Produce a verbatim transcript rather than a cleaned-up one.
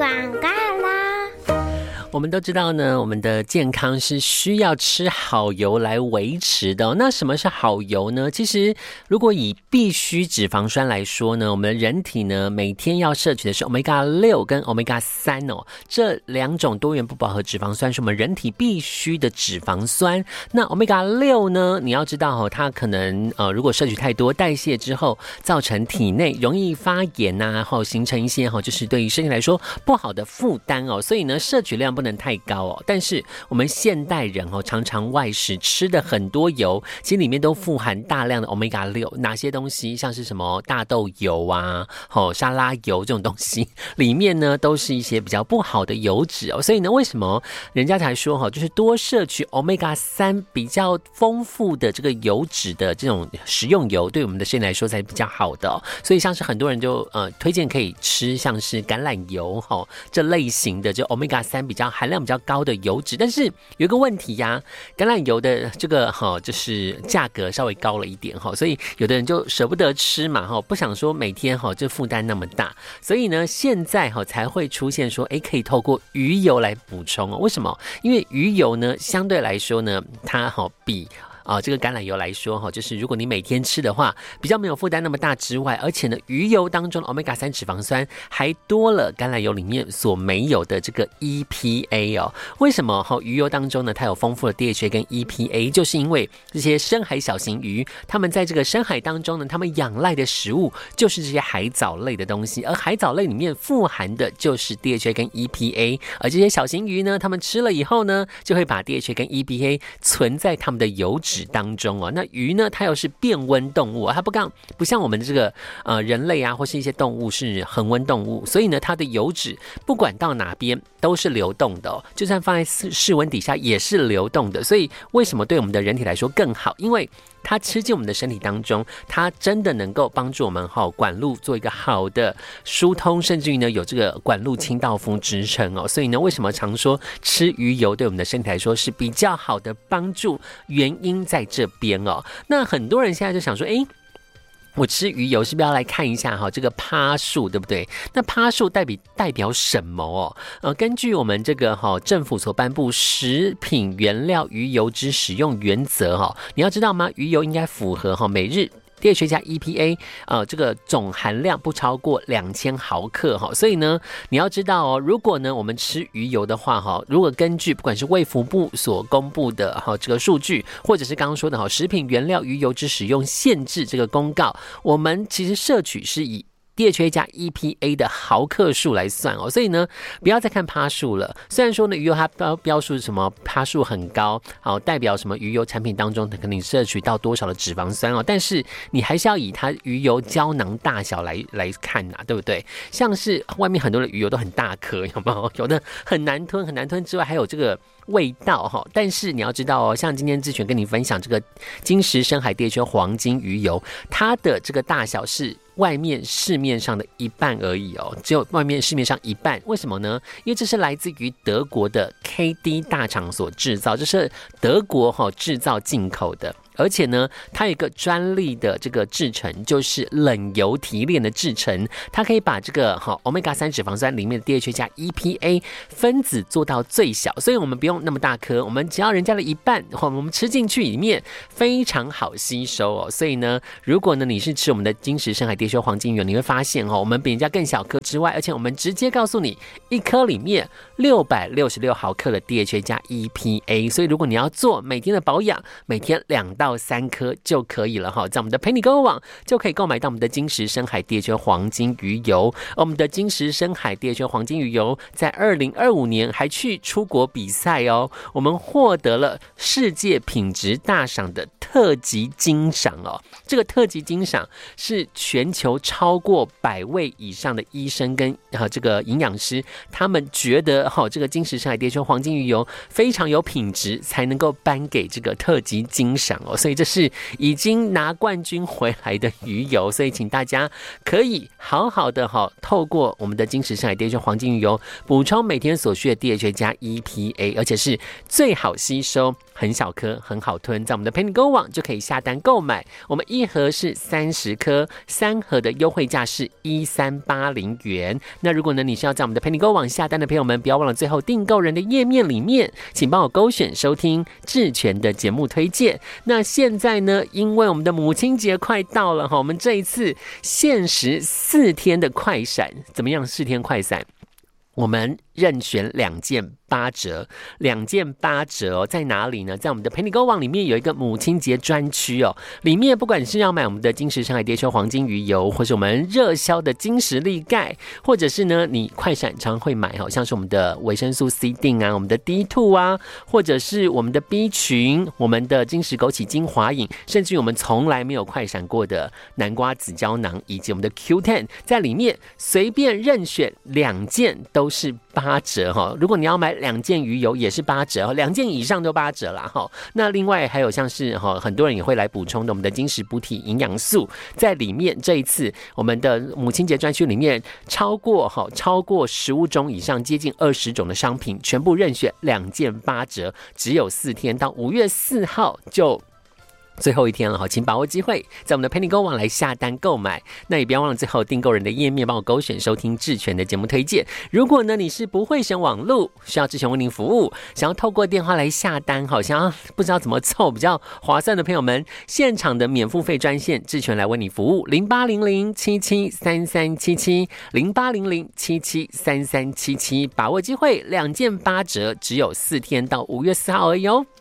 广告啦。 我们都知道呢，我们的健康是需要吃好油来维持的、哦。那什么是好油呢？其实如果以必需脂肪酸来说呢，我们人体呢每天要摄取的是 欧米伽六 跟 欧米伽三 哦，这两种多元不饱和脂肪酸是我们人体必需的脂肪酸。那 欧米伽六 呢，你要知道哦，它可能呃如果摄取太多，代谢之后造成体内容易发炎呐、啊，然后形成一些哈、哦，就是对于身体来说不好的负担哦。所以呢，摄取量不能太高哦。但是我们现代人哦，常常外食吃的很多油，其实里面都富含大量的 欧米伽六。哪些东西？像是什么大豆油啊、哦沙拉油这种东西，里面呢都是一些比较不好的油脂哦。所以呢，为什么人家才说哈，就是多摄取 欧米伽三 比较丰富的这个油脂的这种食用油，对我们的身体来说才比较好的、哦。所以像是很多人就呃推荐可以吃像是橄榄油哈、哦、这类型的，就 欧米伽三 比较含量比较高的油脂。但是有一个问题呀、啊，橄榄油的这个哈、哦、就是价格稍微高了一点哈、哦，所以有的人就舍不得吃嘛哈、哦，不想说每天哈、哦、就负担那么大，所以呢现在哈、哦、才会出现说，哎，可以透过鱼油来补充哦。为什么？因为鱼油呢相对来说呢，它哈、哦、比啊、哦，这个橄榄油来说哈，就是如果你每天吃的话，比较没有负担那么大之外，而且呢，鱼油当中的 欧米伽三 脂肪酸还多了橄榄油里面所没有的这个 E P A 哦。为什么哈？鱼油当中呢，它有丰富的 D H A 跟 E P A， 就是因为这些深海小型鱼，它们在这个深海当中呢，它们仰赖的食物就是这些海藻类的东西，而海藻类里面富含的就是 D H A 跟 E P A， 而这些小型鱼呢，它们吃了以后呢，就会把 D H A 跟 E P A 存在它们的油脂当中哦。那鱼呢，它又是变温动物，它不刚不像我们的这个呃人类啊，或是一些动物是恒温动物，所以呢，它的油脂不管到哪边都是流动的、哦，就算放在室温底下也是流动的。所以为什么对我们的人体来说更好？因为它吃进我们的身体当中，它真的能够帮助我们哈、哦、管路做一个好的疏通，甚至于呢有这个管路清道夫之称哦。所以呢，为什么常说吃鱼油对我们的身体来说是比较好的帮助？原因在这边哦。那很多人现在就想说，哎，我吃鱼油是不是要来看一下哈这个趴数，对不对？那趴数代表代表什么哦？呃，根据我们这个哈政府所颁布食品原料鱼油之使用原则哈，你要知道吗？鱼油应该符合哈每日D H A 加 E P A， 呃，这个总含量不超过两千毫克哈，所以呢，你要知道哦，如果呢我们吃鱼油的话哈，如果根据不管是卫福部所公布的哈这个数据，或者是刚刚说的哈食品原料鱼油之使用限制这个公告，我们其实摄取是以D H A 加 E P A 的毫克数来算哦，所以呢，不要再看趴数了。虽然说呢，鱼油它标标数什么趴数很高，好代表什么鱼油产品当中可能你摄取到多少的脂肪酸哦，但是你还是要以它鱼油胶囊大小来来看呐、啊，对不对？像是外面很多的鱼油都很大颗，有没有？有的很难吞，很难吞之外，还有这个味道哈。但是你要知道哦，像今天志全跟你分享这个金石深海 D H A 黄金鱼油，它的这个大小是外面市面上的一半而已哦，只有外面市面上一半。为什么呢？因为这是来自于德国的 K D 大厂所制造，这是德国哈、哦、制造进口的。而且呢，它有一个专利的这个制成，就是冷油提炼的制成，它可以把这个哈 欧米伽三 脂肪酸里面的 D H A 加 E P A 分子做到最小，所以我们不用那么大颗，我们只要人家的一半，我们吃进去里面非常好吸收哦。所以呢，如果呢你是吃我们的金石深海 D H A 黄金油，你会发现哦，我们比人家更小颗之外，而且我们直接告诉你，一颗里面六百六十六毫克的 D H A 加 E P A， 所以如果你要做每天的保养，每天两到三颗就可以了哈，在我们的陪你购物网就可以购买到我们的金石深海 D H A 黄金鱼油。而我们的金石深海 D H A 黄金鱼油在二零二五年还去出国比赛哦，我们获得了世界品质大赏的特级金赏哦。这个特级金赏是全球超过百位以上的医生跟、呃、这个营养师，他们觉得哈、哦、这个金石深海 D H A 黄金鱼油非常有品质，才能够颁给这个特级金赏哦。所以这是已经拿冠军回来的鱼油，所以请大家可以好好的哈，透过我们的金石深海 D H A 黄金鱼油补充每天所需的 D H A 加 E P A， 而且是最好吸收、 很小颗，很好吞，在我们的 PennyGo 网就可以下单购买。我们一盒是三十颗，三盒的优惠价是一三八零元。那如果呢你是要在我们的 PennyGo 网下单的朋友们，不要忘了最后订购人的页面里面，请帮我勾选收听智权的节目推荐。那现在呢，因为我们的母亲节快到了哈，我们这一次限时四天的快闪，怎么样？四天快闪，我们任选两件八折，两件八折哦，在哪里呢？在我们的 PennyGo 网里面有一个母亲节专区哦，里面不管是要买我们的金石上海蝶球黄金鱼油，或是我们热销的金石力钙，或者是呢你快闪常会买哦，像是我们的维生素 C 锭啊，我们的 D 二 啊，或者是我们的 B 群，我们的金石枸杞精华饮，甚至于我们从来没有快闪过的南瓜子胶囊，以及我们的 Q 十， 在里面随便任选两件都是八折哈。如果你要买两件鱼油也是八折，两件以上都八折啦哈。那另外还有像是哈，很多人也会来补充的我们的金石补体营养素，在里面这一次我们的母亲节专区里面超过哈超过十五种以上，接近二十种的商品，全部任选两件八折，只有四天，到五月四号就最后一天了，请把握机会，在我们的 PennyGo 网来下单购买。那也不要忘了最后订购人的页面帮我勾选收听智权的节目推荐。如果呢你是不会选网路，需要智权为您服务，想要透过电话来下单，好像不知道怎么凑比较划算的朋友们，现场的免付费专线智权来为你服务，零八零零七七三三七七，零八零零七七三三七七，把握机会，两件八折，只有四天到五月四号而已哦。